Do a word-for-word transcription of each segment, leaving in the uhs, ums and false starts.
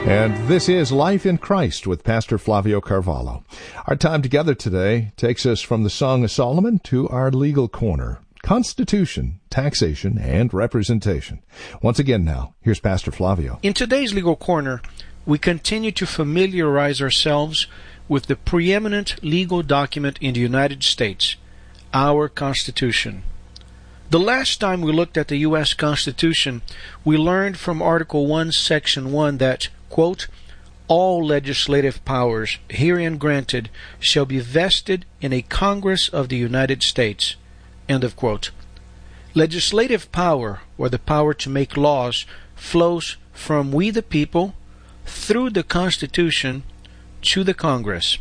And this is Life in Christ with Pastor Flavio Carvalho. Our time together today takes us from the Song of Solomon to our legal corner: Constitution, taxation, and representation. Once again now, here's Pastor Flavio. In today's legal corner, we continue to familiarize ourselves with the preeminent legal document in the United States, our Constitution. The last time we looked at the U S Constitution, we learned from Article one, Section one that, quote, all legislative powers herein granted shall be vested in a Congress of the United States, end of quote. Legislative power, or the power to make laws, flows from we the people through the Constitution to the Congress.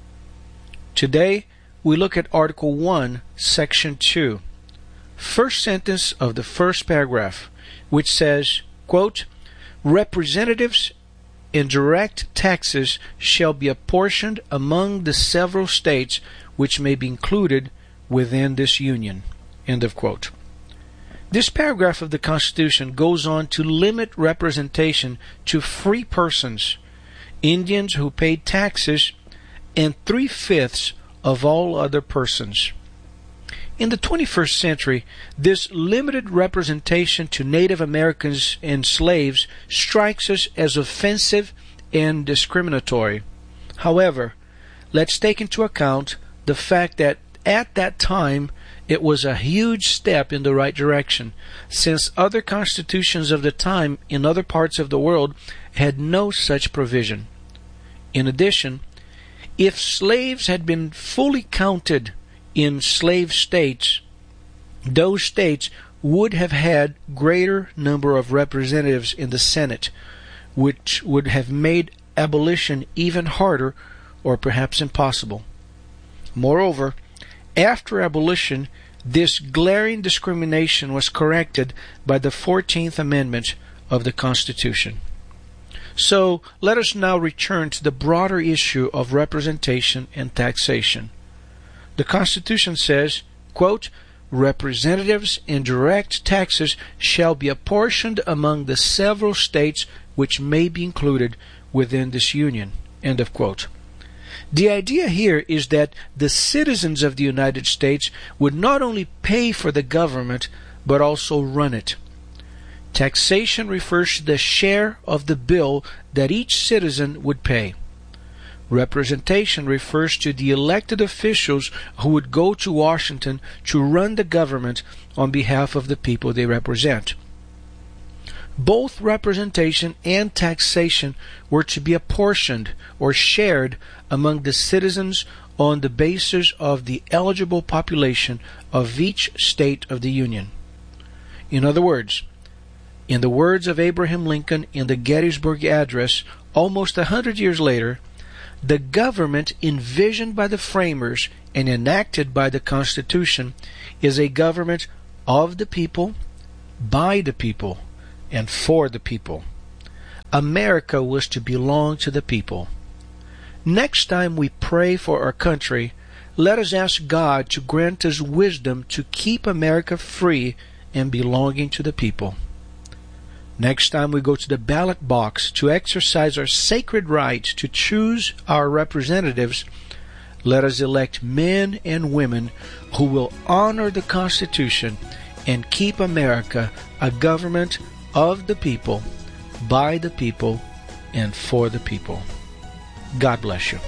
Today, we look at Article one, Section two, first sentence of the first paragraph, which says, quote, representatives in direct taxes shall be apportioned among the several states which may be included within this union, end of quote. This paragraph of the Constitution goes on to limit representation to free persons, Indians who paid taxes, and three-fifths of all other persons. In the twenty-first century, this limited representation to Native Americans and slaves strikes us as offensive and discriminatory. However, let's take into account the fact that at that time it was a huge step in the right direction, since other constitutions of the time in other parts of the world had no such provision. In addition, if slaves had been fully counted in slave states, those states would have had greater number of representatives in the Senate, which would have made abolition even harder or perhaps impossible. Moreover, after abolition, this glaring discrimination was corrected by the fourteenth Amendment of the Constitution. So, let us now return to the broader issue of representation and taxation. The Constitution says, quote, representatives in direct taxes shall be apportioned among the several states which may be included within this union, end of quote. The idea here is that the citizens of the United States would not only pay for the government, but also run it. Taxation refers to the share of the bill that each citizen would pay. Representation refers to the elected officials who would go to Washington to run the government on behalf of the people they represent. Both representation and taxation were to be apportioned or shared among the citizens on the basis of the eligible population of each state of the Union. In other words, in the words of Abraham Lincoln in the Gettysburg Address almost a hundred years later, the government envisioned by the framers and enacted by the Constitution is a government of the people, by the people, and for the people. America was to belong to the people. Next time we pray for our country, let us ask God to grant us wisdom to keep America free and belonging to the people. Next time we go to the ballot box to exercise our sacred right to choose our representatives, let us elect men and women who will honor the Constitution and keep America a government of the people, by the people, and for the people. God bless you.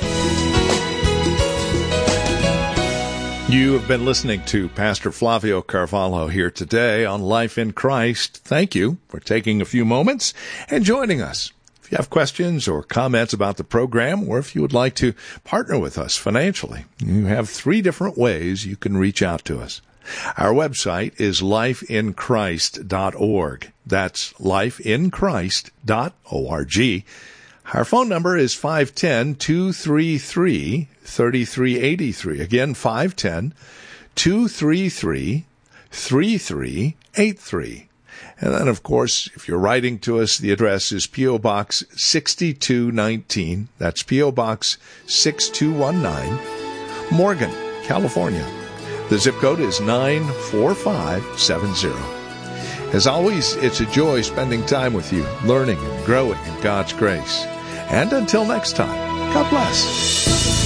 You have been listening to Pastor Flavio Carvalho here today on Life in Christ. Thank you for taking a few moments and joining us. If you have questions or comments about the program, or if you would like to partner with us financially, you have three different ways you can reach out to us. Our website is life in christ dot org. That's life in christ dot org. Our phone number is five one zero, two three three, three three eight three. Again, five one zero, two three three, three three eight three. And then, of course, if you're writing to us, the address is P O. Box sixty-two nineteen. That's P O. Box six two one nine, Morgan, California. The zip code is nine four five seven zero. As always, it's a joy spending time with you, learning and growing in God's grace. And until next time, God bless.